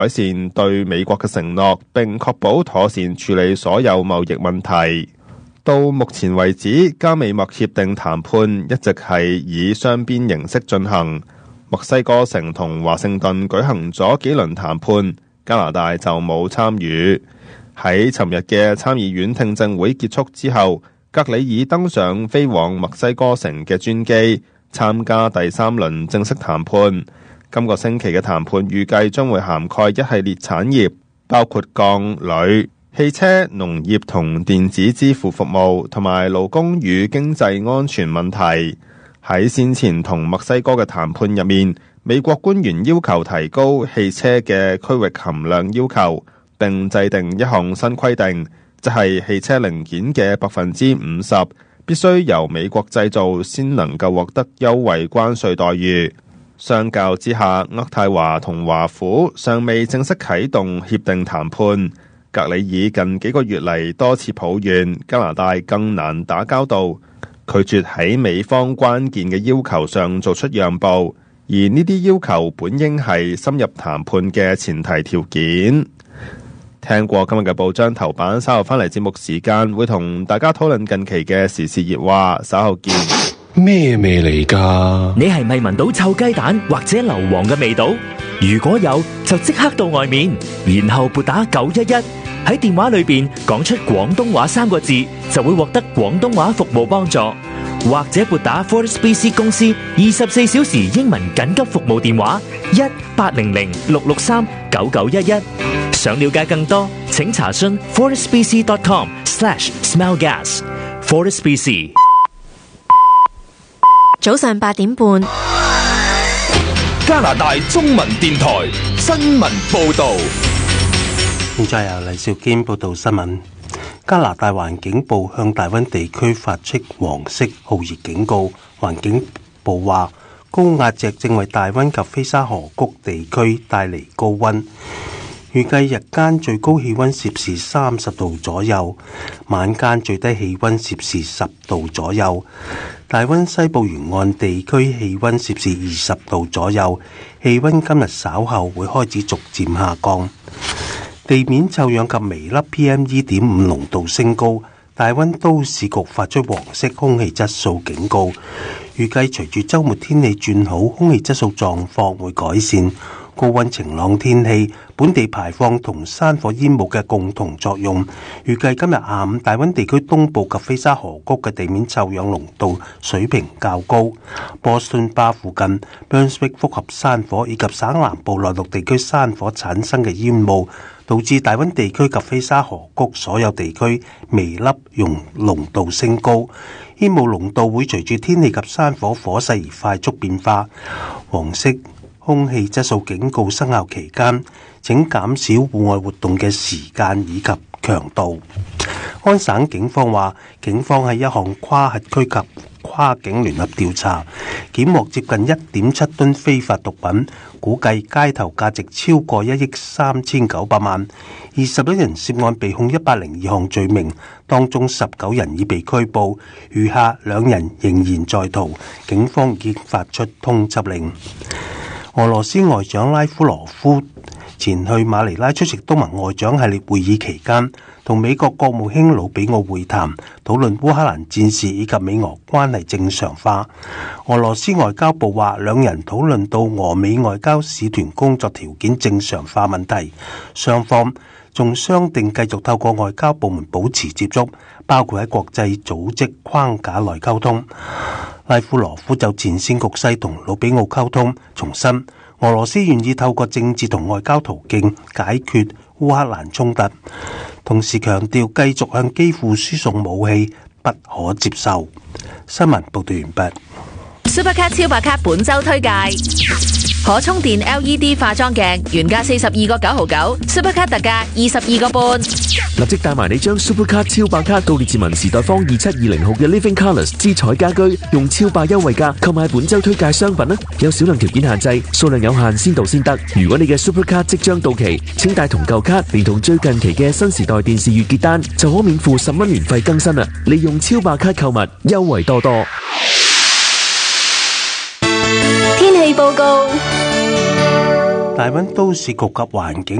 改善對美國嘅承諾，並確保妥善處理所有貿易問題。到目前為止，加美墨協定談判一直係以雙邊形式進行。墨西哥城同華盛頓舉行咗幾輪談判，加拿大就冇參與。喺尋日嘅參議院聽證會結束之後，格里爾登上飛往墨西哥城嘅專機，參加第3輪正式談判。今個星期嘅談判預計將會涵蓋一系列產業，包括鋼、鋁、汽車、農業同電子支付服務，同埋勞工與經濟安全問題。喺先前同墨西哥嘅談判入面，美國官員要求提高汽車嘅區域含量要求，並制定一項新規定，即係汽車零件嘅50%必須由美國製造，先能夠獲得優惠關稅待遇。相較之下，渥太華同華府尚未正式啟動協定談判。格里爾近幾個月嚟多次抱怨加拿大更難打交道，拒絕喺美方關鍵嘅要求上做出讓步，而呢啲要求本應係深入談判嘅前提條件。聽過今日嘅報章頭版，稍後返嚟節目時間會同大家討論近期嘅時事熱話，稍後見。 咩味嚟㗎？ 你係咪聞到臭雞蛋或者硫磺嘅味道？如果有，就即刻到外面，然後撥打911，喺電話裏邊講出廣東話3個字，就會獲得廣東話服務幫助。或者撥打 Fortis BC 公司24小時英文緊急服務電話1800-663-9911。想了解更多，請查詢 fortisbc.com/smellgas。 Fortis BC。 早上8點半， 加拿大中文電台新聞報道。 現在由黎兆堅報道新聞。加拿大環境部向大溫地區發出黃色酷熱警告。環境部話，高壓脊正為大溫及菲沙河谷地區帶嚟高溫，預計日間最高氣溫攝氏30度左右，晚間最低氣溫攝氏10度左右。大溫西部沿岸地區氣溫攝氏20度左右，氣溫今日稍後會開始逐漸下降。地面臭氧及微粒 PM2.5 濃度升高，大溫都市局發出黃色空氣質素警告。預計隨住週末天氣轉好，空氣質素狀況會改善。高溫晴朗天氣、本地排放同山火煙霧嘅共同作用，預計今日下午大溫地區東部及菲沙河谷嘅地面臭氧濃度水平較高。波士頓巴附近 Brunswick 複合山火以及省南部內陸地區山火產生嘅煙霧，導致大溫地區及菲沙河谷所有地區微粒濃度升高。煙霧濃度會隨住天氣及山火火勢而快速變化。黃色空氣質素警告生效期間，請減少戶外活動嘅時間以及強度。安省警方話，警方喺一項跨轄區及跨境聯合調查，檢獲接近 1.7 噸非法毒品，估計街頭價值超過1億3900萬。21人涉案被控102項罪名，當中19人已被拘捕，餘下2人仍然在逃。警方已經發出通緝令。俄羅斯外長拉夫羅夫前去馬尼拉出席東盟外長系列會議期間，同美國國務卿魯比奧會談，討論烏克蘭戰事以及美俄關係正常化。俄羅斯外交部話，兩人討論到俄美外交使團工作條件正常化問題，雙方仲商定繼續透過外交部門保持接觸，包括喺國際組織框架內溝通。拉夫羅夫就前線局勢同魯比奧溝通，重申俄羅斯願意透過政治同外交途徑解決烏克蘭衝突，同時強調繼續向基輔輸送武器不可接受。新聞報道完畢。 Supercat 超白卡本周推介，可充電 LED 化妝鏡原價42個9毫9 ，Supercat 特價22個半。 立即帶埋你將 Supercat 超白卡到列治文時代坊2720號嘅 Living Colours 之彩家居，用超白優惠價購買本周推介商品啦！有少量條件限制，數量有限，先到先得。如果你嘅 Supercat 即將到期，請帶同舊卡，連同最近期嘅新時代電視月結單，就可免付10蚊年費更新啦！利用超白卡購物，優惠多多。 天氣報告。 大溫都市局及環境